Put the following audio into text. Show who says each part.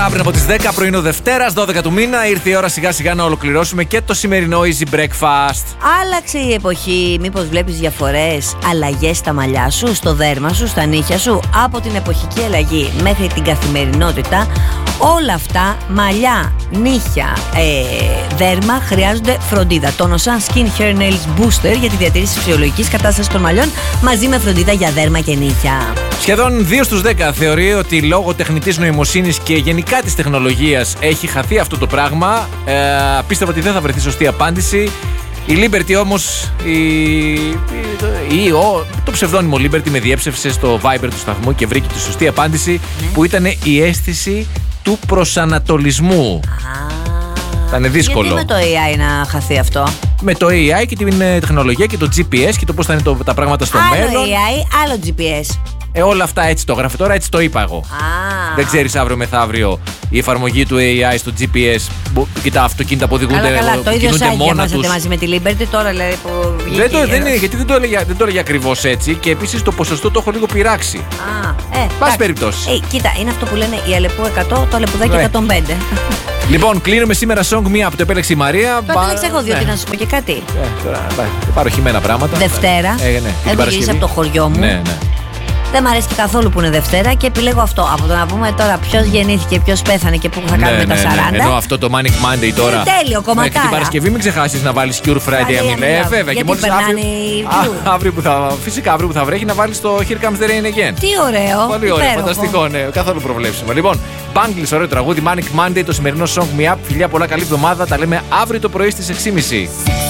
Speaker 1: Αύριο από τις 10 πρωινό Δευτέρας, 12 του μήνα, ήρθε η ώρα σιγά σιγά να ολοκληρώσουμε και το σημερινό Easy Breakfast.
Speaker 2: Άλλαξε η εποχή, μήπως βλέπεις διαφορές, αλλαγές στα μαλλιά σου, στο δέρμα σου, στα νύχια σου? Από την εποχική αλλαγή μέχρι την καθημερινότητα, όλα αυτά, μαλλιά, νύχια, δέρμα, χρειάζονται φροντίδα. Το Nosan Skin Hair Nails Booster για τη διατήρηση της φυσιολογικής κατάστασης των μαλλιών, μαζί με φροντίδα για δέρμα και νύχια.
Speaker 1: Σχεδόν 2 στους 10 θεωρεί ότι λόγω τεχνητής νοημοσύνης και γενικά της τεχνολογίας έχει χαθεί αυτό το πράγμα. Πίστευα ότι δεν θα βρεθεί σωστή απάντηση. Η Liberty όμως, το ψευδόνυμο Liberty με διέψευσε στο Viber του σταθμού και βρήκε τη σωστή απάντηση, που ήταν η αίσθηση του προσανατολισμού. Ήταν δύσκολο.
Speaker 2: Γιατί με το AI να χαθεί αυτό?
Speaker 1: Με το AI και την τεχνολογία και το GPS και το πώς θα είναι τα πράγματα στο μέλλον.
Speaker 2: Άλλο AI, άλλο GPS.
Speaker 1: Όλα αυτά έτσι το γράφει τώρα, έτσι το είπα εγώ. Δεν ξέρεις αύριο μεθαύριο η εφαρμογή του AI στο GPS και τα αυτοκίνητα που οδηγούνται μόνα τους.
Speaker 2: Καλά, το ίδιο site διαβάσατε μαζί με τη Liberty τώρα, δηλαδή που βγήκε.
Speaker 1: Γιατί δεν το έλεγε ακριβώς έτσι, και επίσης το ποσοστό το έχω λίγο πειράξει. Πάση περιπτώσει.
Speaker 2: Κοίτα, είναι αυτό που λένε η Αλεπού 100, το Αλεπουδάκι 105.
Speaker 1: Λοιπόν, κλείνουμε σήμερα Song Me Up, το επέλεξε η Μαρία.
Speaker 2: Το επέλεξα εγώ, διότι να σου πω και κάτι.
Speaker 1: Παροχημένα πράγματα.
Speaker 2: Δευτέρα. Έχω γυρίσει από το χωριό μου.
Speaker 1: Ναι.
Speaker 2: Δεν μ' αρέσει και καθόλου που είναι Δευτέρα και επιλέγω αυτό. Από το να πούμε τώρα ποιος γεννήθηκε, ποιος πέθανε και πού θα κάνουμε τα 40.
Speaker 1: Ενώ αυτό το Manic Monday τώρα.
Speaker 2: Είναι τέλειο κομματάρα.
Speaker 1: Μέχρι την Παρασκευή μην ξεχάσεις να βάλεις Cure Friday αμυλέ. Βέβαια. Και μόλις αύριο που θα βρέχει να βάλεις το Here Comes the Rain Again.
Speaker 2: Τι ωραίο.
Speaker 1: Πολύ ωραίο, φανταστικό, ναι. Καθόλου προβλέψιμο. Λοιπόν, Bangles, ωραίο τραγούδι. Manic Monday, το σημερινό Song Me Up. Φιλιά, πολλά, καλή εβδομάδα. Τα λέμε αύριο το πρωί στις 6:30.